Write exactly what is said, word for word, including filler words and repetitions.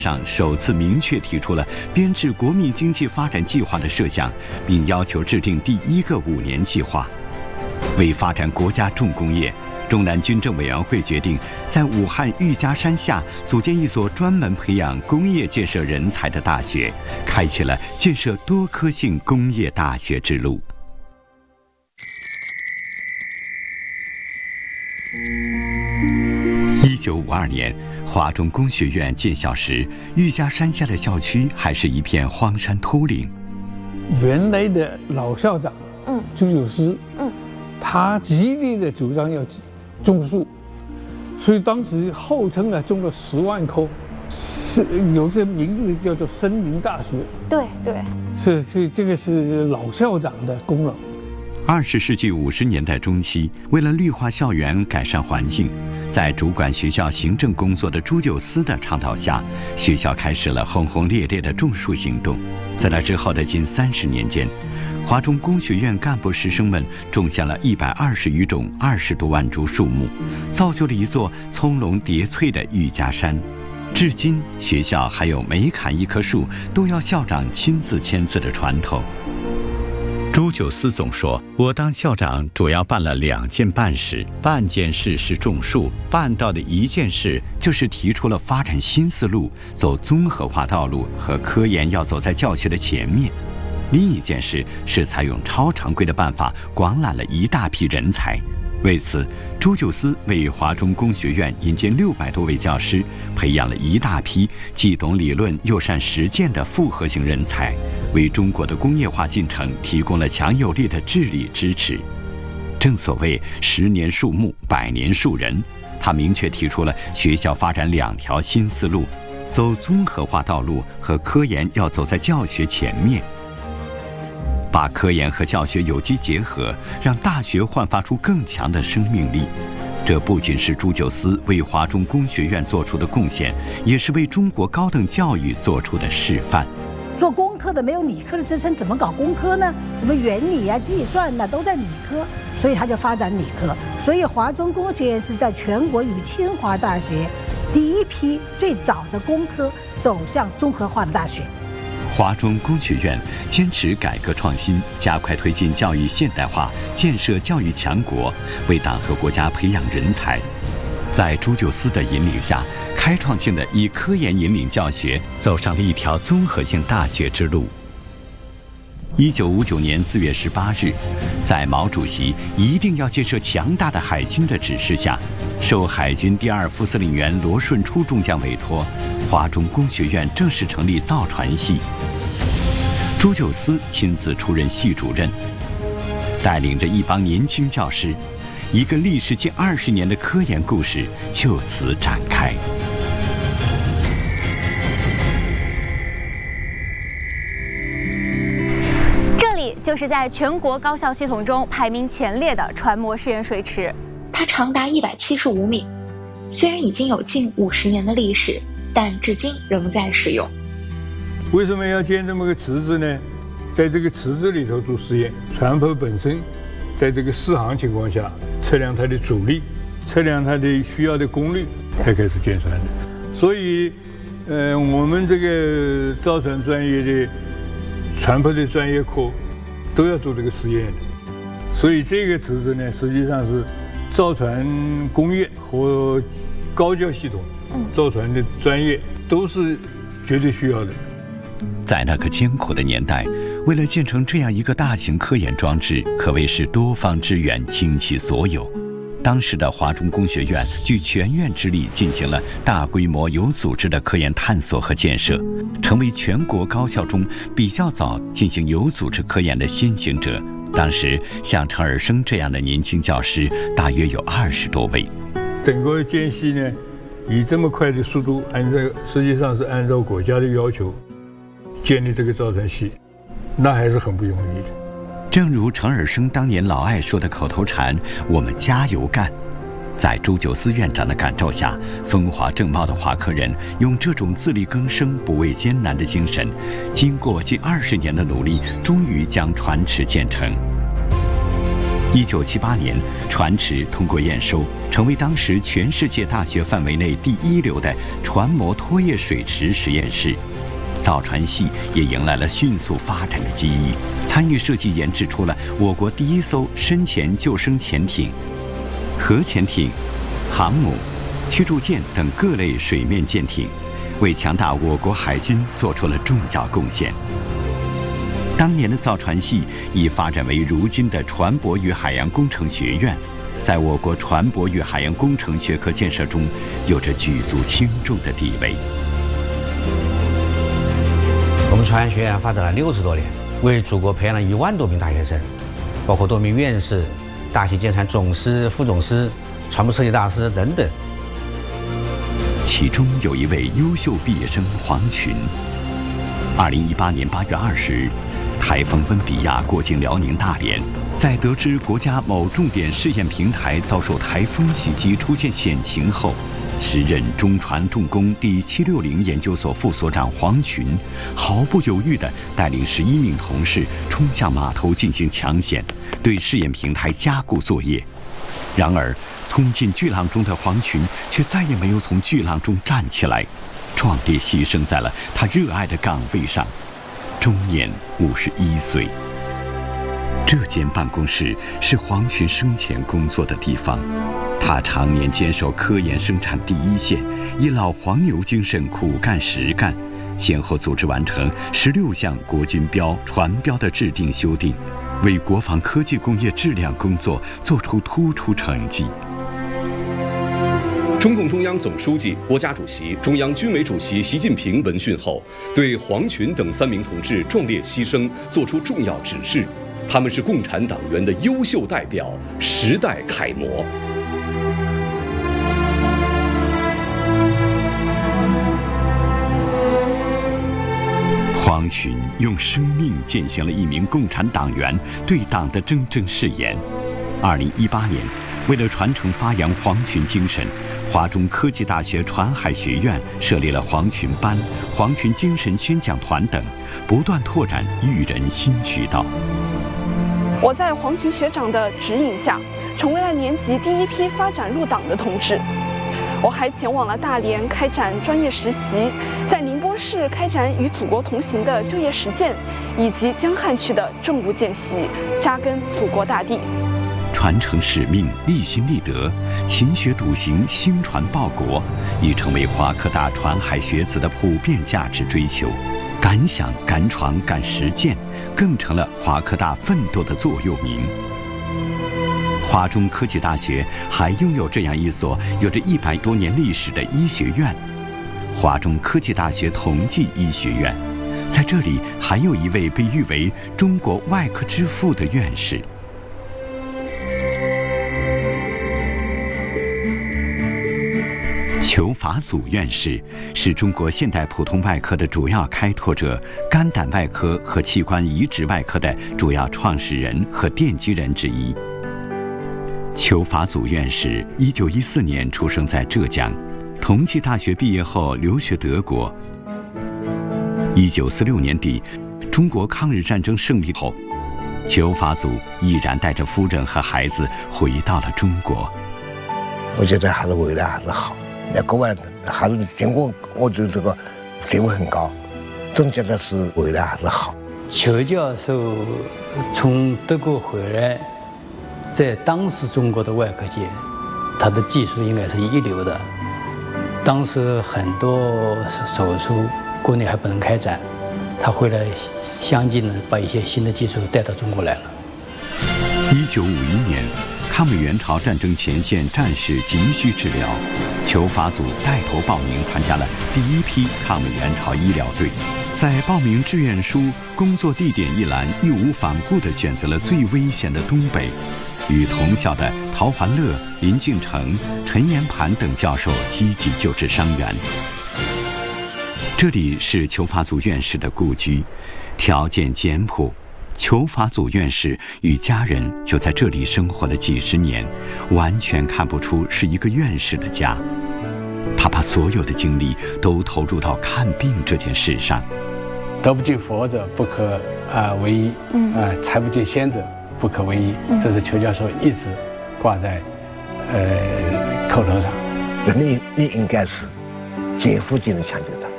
上首次明确提出了编制国民经济发展计划的设想，并要求制定第一个五年计划。为发展国家重工业，中南军政委员会决定在武汉玉家山下组建一所专门培养工业建设人才的大学，开启了建设多科性工业大学之路。一九五二年，华中工学院建校时，玉家山下的校区还是一片荒山秃岭。 原来的老校长，嗯，朱九思，嗯，他极力的主张要种树，所以当时号称啊种了十万棵，是有这名字叫做森林大学。 对对， 是所以这个是老校长的功劳。 二十世纪五十年代中期，为了绿化校园、改善环境，在主管学校行政工作的朱九思的倡导下，学校开始了轰轰烈烈的种树行动。在那之后的近三十年间，华中工学院干部师生们种下了一百二十余种二十多万株树木，造就了一座葱茏叠翠的玉家山。至今，学校还有每砍一棵树都要校长亲自签字的传统。朱九思总说，我当校长主要办了两件办事，半件事是种树，办到的一件事就是提出了发展新思路，走综合化道路和科研要走在教学的前面。另一件事是采用超常规的办法，广揽了一大批人才。为此，朱九思为华中工学院引荐六百多位教师，培养了一大批既懂理论又善实践的复合型人才，为中国的工业化进程提供了强有力的智力支持。正所谓十年树木，百年树人，他明确提出了学校发展两条新思路，走综合化道路和科研要走在教学前面。把科研和教学有机结合，让大学焕发出更强的生命力。这不仅是朱九思为华中工学院做出的贡献，也是为中国高等教育做出的示范。 做工科的没有理科的支撑，怎么搞工科呢？什么原理啊、计算呢、啊，都在理科，所以他就发展理科。所以华中工学院是在全国与清华大学第一批最早的工科走向综合化的大学。 华中工学院坚持改革创新，加快推进教育现代化，建设教育强国，为党和国家培养人才。在朱九思的引领下，开创性的以科研引领教学，走上了一条综合性大学之路。一九五九年四月十八日，在毛主席一定要建设强大的海军的指示下，受海军第二副司令员罗顺初中将委托，华中工学院正式成立造船系。朱九思亲自出任系主任，带领着一帮年轻教师，一个历时近二十年的科研故事就此展开。 就是在全国高校系统中排名前列的船舶试验水池， 它长达一百七十五米，虽然已经有近五十年的历史，但至今仍在使用。 为什么要建这么个池子呢？在这个池子里头做实验，船舶本身在这个适航情况下，测量它的阻力，测量它的需要的功率，才开始建船的。所以，呃，我们这个造船专业的船舶的专业课都要做这个实验的，所以这个池子呢，实际上是造船工业和高教系统造船的专业都是绝对需要的。 在那个艰苦的年代，为了建成这样一个大型科研装置，可谓是多方支援，倾其所有。当时的华中工学院聚全院之力，进行了大规模有组织的科研探索和建设，成为全国高校中比较早进行有组织科研的先行者。当时像陈尔生这样的年轻教师大约有二十多位。 整个建系呢，以这么快的速度，按照实际上是按照国家的要求建立这个造船系，那还是很不容易的。 正如陈尔生当年老爱说的口头禅，我们加油干。在朱九思院长的感召下，风华正茂的华科人用这种自力更生、不畏艰难的精神，经过近二十年的努力，终于将船池建成。 一九七八年，船池通过验收，成为当时全世界大学范围内第一流的船模拖曳水池实验室。造船系也迎来了迅速发展的机遇，参与设计研制出了我国第一艘深潜救生潜艇、核潜艇、航母、驱逐舰等各类水面舰艇，为强大我国海军做出了重要贡献。当年的造船系已发展为如今的船舶与海洋工程学院，在我国船舶与海洋工程学科建设中有着举足轻重的地位。 我们船学院发展了六十多年，为祖国培养了一万多名大学生，包括多名院士、大型舰船总师、副总师、船舶设计大师等等。 其中有一位优秀毕业生黄群。二零一八年八月二十日，台风温比亚过境辽宁大连，在得知国家某重点试验平台遭受台风袭击出现险情后，时任中船重工第七六零研究所副所长黄群毫不犹豫地带领十一名同事冲向码头进行抢险，对试验平台加固作业。然而冲进巨浪中的黄群却再也没有从巨浪中站起来，壮烈牺牲在了他热爱的岗位上，终年五十一岁。这间办公室是黄群生前工作的地方，他常年坚守科研生产第一线，以老黄牛精神苦干实干，先后组织完成十六项国军标、船标的制定修订，为国防科技工业质量工作做出突出成绩。 中共中央总书记、国家主席、中央军委主席习近平闻讯后，对黄群等三名同志壮烈牺牲作出重要指示。他们是共产党员的优秀代表，时代楷模。 黄群用生命践行了一名共产党员对党的铮铮誓言。二零一八年，为了传承发扬黄群精神，华中科技大学船海学院设立了黄群班、黄群精神宣讲团等，不断拓展育人新渠道。 我在黄群学长的指引下，成为了年级第一批发展入党的同志。我还前往了大连开展专业实习，在宁波市开展与祖国同行的就业实践，以及江汉区的政务见习，扎根祖国大地。 传承使命，立心立德，勤学笃行，兴传报国，已成为华科大船海学子的普遍价值追求。敢想敢闯敢实践，更成了华科大奋斗的座右铭。华中科技大学还拥有这样一所有着一百多年历史的医学院——华中科技大学同济医学院。在这里，还有一位被誉为中国外科之父的院士。裘法祖院士是中国现代普通外科的主要开拓者，肝胆外科和器官移植外科的主要创始人和奠基人之一。裘法祖院士一九一四年出生在浙江，同济大学毕业后留学德国。一九四六年底，中国抗日战争胜利后，裘法祖毅然带着夫人和孩子回到了中国。 我觉得还是未来还是好。在国外还是经过，我觉得这个地位很高，总觉得是未来还是好。 裘教授从德国回来，在当时中国的外科界，他的技术应该是一流的。当时很多手术国内还不能开展，他回来相继呢把一些新的技术带到中国来了。 一九五一年，抗美援朝战争前线战士急需治疗，裘法祖带头报名参加了第一批抗美援朝医疗队。在报名志愿书工作地点一栏，义无反顾地选择了最危险的东北，与同校的陶凡乐、林敬成、陈延盘等教授积极救治伤员。这里是裘法祖院士的故居，条件简朴。裘法祖院士与家人就在这里生活了几十年，完全看不出是一个院士的家。他把所有的精力都投入到看病这件事上。 德不进佛者不可啊为啊，财不进先者不可为议。这是邱教授一直挂在呃口头上。 你你应该是劫富济能抢救他。